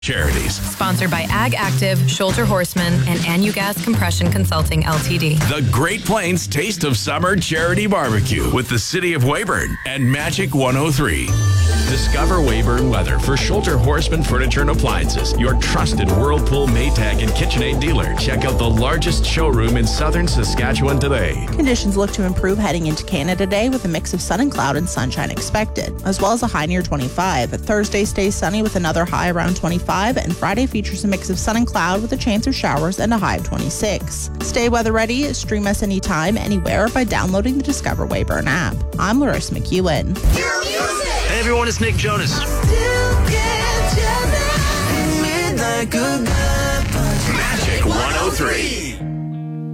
Charities. Sponsored by Ag Active, Schulter Horseman, and Anugas Compression Consulting Ltd. The Great Plains Taste of Summer Charity Barbecue with the City of Weyburn and Magic 103. Discover Weyburn Weather for Schulter Horseman Furniture and Appliances, your trusted Whirlpool, Maytag, and KitchenAid dealer. Check out the largest showroom in southern Saskatchewan today. Conditions look to improve heading into Canada Day with a mix of sun and cloud and sunshine expected, as well as a high near 25. Thursday stays sunny with another high around 25, and Friday features a mix of sun and cloud with a chance of showers and a high of 26. Stay weather ready. Stream us anytime, anywhere by downloading the Discover Weyburn app. I'm Larissa McEwen. Hey everyone, it's Nick Jonas. Magic 103.